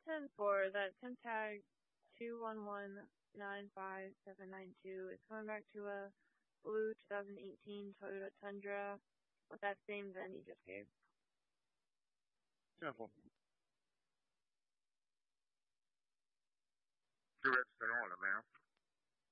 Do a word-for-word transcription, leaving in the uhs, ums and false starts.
ten four, that temp tag two one one nine five seven nine two is coming back to a blue twenty eighteen Toyota Tundra with that same V I N you just gave. Simple. Two registered